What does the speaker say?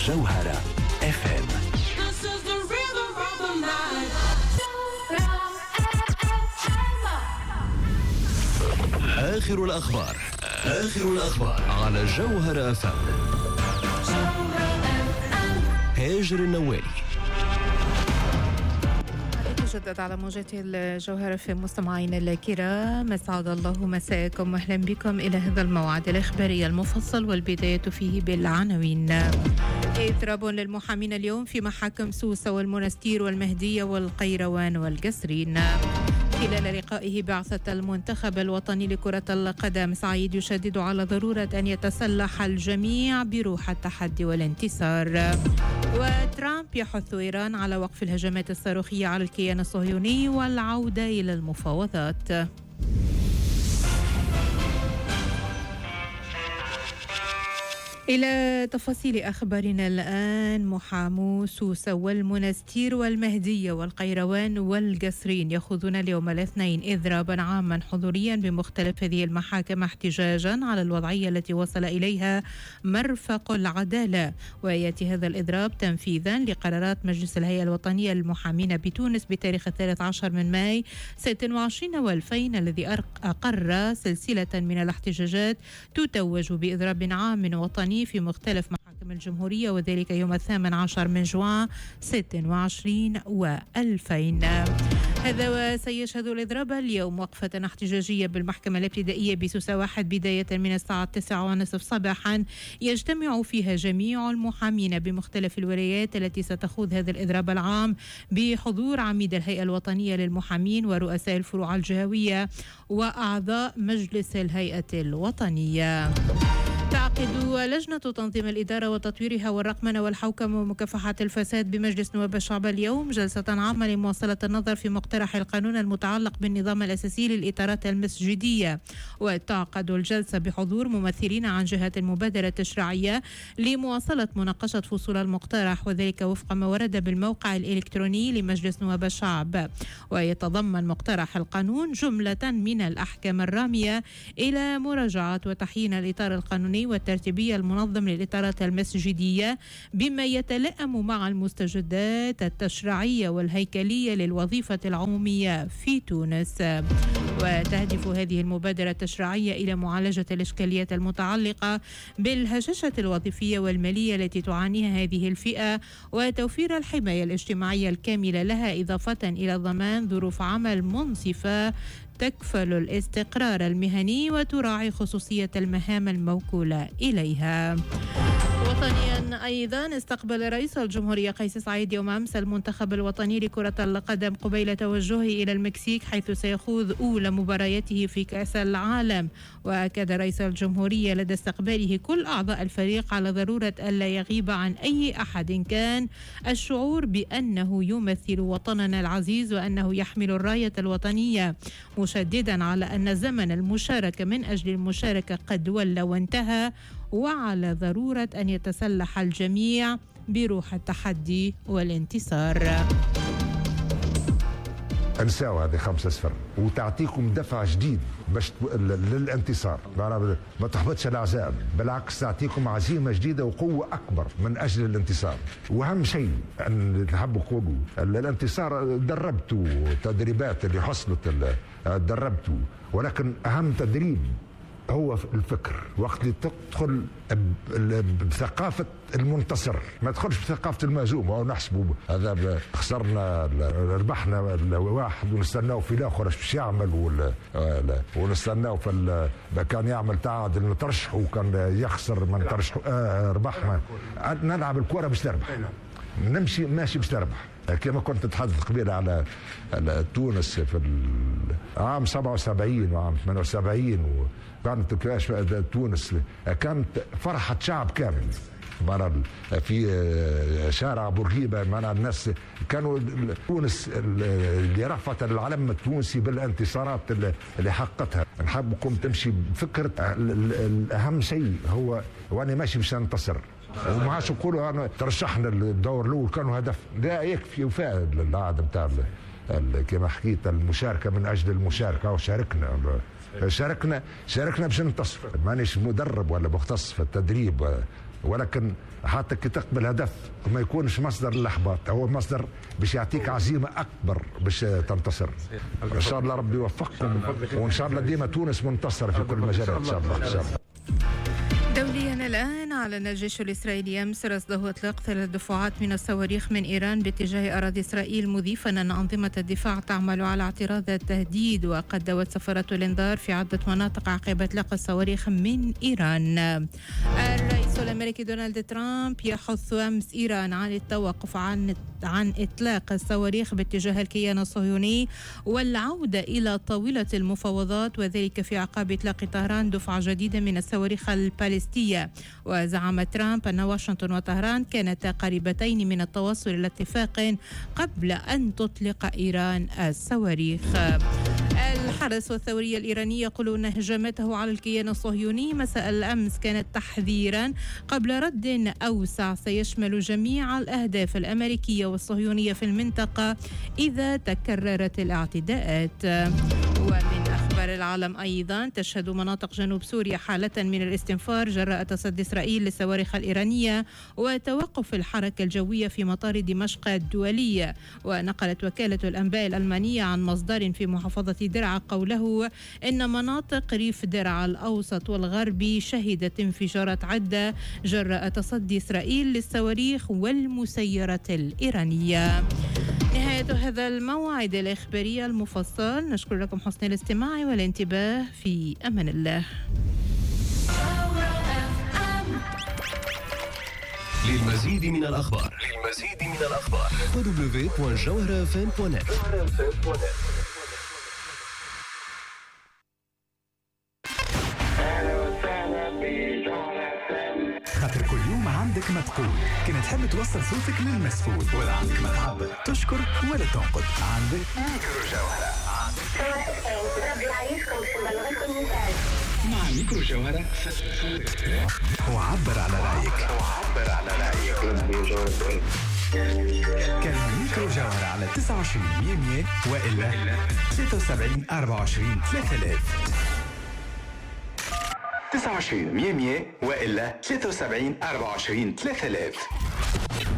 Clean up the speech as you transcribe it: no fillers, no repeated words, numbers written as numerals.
جوهرة FM. آخر الأخبار على جوهرة FM. هاجر النوالي. نتجدد على موجات الجوهرة في مستمعينا الكرام، أسعد الله مساءكم وأهلا بكم إلى هذا الموعد الإخباري المفصل، والبداية فيه بالعناوين. إضراب للمحامين اليوم في محاكم سوسة والمنستير والمهدية والقيروان والقصرين. خلال لقائه بعثة المنتخب الوطني لكرة القدم، سعيد يشدد على ضرورة أن يتسلح الجميع بروح التحدي والانتصار. وترامب يحث إيران على وقف الهجمات الصاروخية على الكيان الصهيوني والعودة إلى المفاوضات. إلى تفاصيل أخبارنا الآن. محامو سوسة والمنستير والمهدية والقيروان والقصرين يخوضون اليوم الاثنين إضرابا عاما حضوريا بمختلف هذه المحاكم احتجاجا على الوضعية التي وصل إليها مرفق العدالة. ويأتي هذا الإضراب تنفيذا لقرارات مجلس الهيئة الوطنية للمحامين بتونس بتاريخ 13 من ماي 26 والفين، الذي أقر سلسلة من الاحتجاجات تتوج بإضراب عام وطني في مختلف محاكم الجمهورية، وذلك يوم 18 من جوان 26 و2000. هذا وسيشهد الإضراب اليوم وقفة احتجاجية بالمحكمة الابتدائية بسوسة 1 بداية من الساعة 9:30 صباحا، يجتمع فيها جميع المحامين بمختلف الولايات التي ستخوض هذا الإضراب العام بحضور عميد الهيئة الوطنية للمحامين ورؤساء الفروع الجهوية وأعضاء مجلس الهيئة الوطنية. تعقد لجنة تنظيم الإدارة وتطويرها والرقمنة والحوكمة ومكافحة الفساد بمجلس نواب الشعب اليوم جلسة عامة لمواصلة النظر في مقترح القانون المتعلق بالنظام الأساسي للإطارات المسجدية. وتعقد الجلسة بحضور ممثلين عن جهات المبادرة التشريعية لمواصلة مناقشة فصول المقترح، وذلك وفق ما ورد بالموقع الإلكتروني لمجلس نواب الشعب. ويتضمن مقترح القانون جملة من الأحكام الرامية إلى مراجعة وتحيين الإطار القانوني والترتيبية المنظم للإطارات المسجدية بما يتلائم مع المستجدات التشريعية والهيكلية للوظيفة العمومية في تونس. وتهدف هذه المبادرة التشريعية إلى معالجة الإشكاليات المتعلقة بالهشاشة الوظيفية والمالية التي تعانيها هذه الفئة، وتوفير الحماية الاجتماعية الكاملة لها، إضافة إلى ضمان ظروف عمل منصفة تكفل الاستقرار المهني وتراعي خصوصية المهام الموكولة إليها. وطنيا أيضا، استقبل رئيس الجمهورية قيس سعيد يوم أمس المنتخب الوطني لكرة القدم قبيل توجهه إلى المكسيك، حيث سيخوض أولى مبارياته في كأس العالم. وأكد رئيس الجمهورية لدى استقباله كل أعضاء الفريق على ضرورة ألا يغيب عن أي أحد كان الشعور بأنه يمثل وطننا العزيز وأنه يحمل الراية الوطنية، مشددا على أن زمن المشاركة من أجل المشاركة قد ولى وانتهى، وعلى ضرورة أن يتسلح الجميع بروح التحدي والانتصار. انساوا هذه 5-0 وتعطيكم دفع جديد باش للانتصار. ما تحبطش الأعزاب، بالعكس تعطيكم عزيمة جديدة وقوة أكبر من أجل الانتصار. وأهم شيء أن تحبوا تقولوا الانتصار دربتوا تدريبات اللي حصلت دربتوا، ولكن أهم تدريب هو الفكر. وقت اللي تدخل بثقافة المنتصر، ما تدخلش بثقافة المهزوم أو نحسبوا هذا خسرنا ربحنا واحد ونستناو في الآخر باش يعمل ونستناو في كان يعمل تعادل نترشح وكان يخسر ما نترشح ربحنا. نلعب الكرة باش تربح، نمشي ماشي باش تربح. كما كنت تتحدث قبيلة على تونس في عام 77 وعام 78 كانت تونس كانت فرحة شعب كامل في شارع بورقيبة. الناس كانوا تونس اللي رفعت العلم التونسي بالانتصارات اللي حققتها. نحبكم تمشي بفكرة الأهم شيء هو وانا ماشي باش ننتصر، وما عادش نقولوا انا ترشحنا الدور الاول كانوا هدف. لا يكفي وفاء العهد نتاع كما حكيت المشاركه من اجل المشاركه، وشاركنا باش ننتصر. مانيش مدرب ولا مختص في التدريب ولكن حتى كي تقبل هدف ما يكونش مصدر للإحباط، هو مصدر باش يعطيك عزيمة أكبر باش تنتصر. إن شاء الله ربي يوفقكم، وإن شاء الله ديما تونس منتصرة في كل المجالات إن شاء الله. إن شاء الله. دوليا الآن أعلن الجيش الإسرائيلي أمس رصده إطلاق 3 دفعات من الصواريخ من إيران باتجاه أراضي إسرائيل، مضيفا أن أنظمة الدفاع تعمل على اعتراض التهديد، وقد دوت سفارة الإنذار في عدة مناطق عقب إطلاق الصواريخ من إيران. الرئيس الأمريكي دونالد ترامب يحث أمس إيران عن التوقف عن إطلاق الصواريخ باتجاه الكيان الصهيوني والعودة إلى طاولة المفاوضات، وذلك في أعقاب إطلاق طهران دفعة جديدة من الصواريخ البالستية. وزعم ترامب أن واشنطن وطهران كانتا قريبتين من التوصل إلى اتفاق قبل أن تطلق إيران الصواريخ. الحرس والثورية الإيرانية يقولون أن هجمته على الكيان الصهيوني مساء الأمس كانت تحذيرا قبل رد أوسع سيشمل جميع الأهداف الأمريكية والصهيونية في المنطقة إذا تكررت الاعتداءات. ومن أخبار العالم أيضا، تشهد مناطق جنوب سوريا حالة من الاستنفار جراء تصدي إسرائيل للصواريخ الإيرانية وتوقف الحركة الجوية في مطار دمشق الدولية. ونقلت وكالة الأنباء الألمانية عن مصدر في محافظة درعا قوله إن مناطق ريف درعا الأوسط والغربي شهدت انفجارات عدة جراء تصدي إسرائيل للصواريخ والمسيرات الإيرانية. نهاية هذا الموعد الإخباري المفصل، نشكر لكم حسن الاستماع والانتباه، في أمان الله. للمزيد من الأخبار www.jawharafm.net. خاطر كل يوم عندك ما تقول، كنا تحب توصل صوتك للمسؤول، ولا عندك ما تعبر تشكر ولا تنقد، عندك ميكرو جوهرة. مع ميكرو جوهرة وعبر على رأيك. كلمة ميكرو جوهرة على 29 وإلا 73 24 3000. 29 100 وإلا 73 24 3000.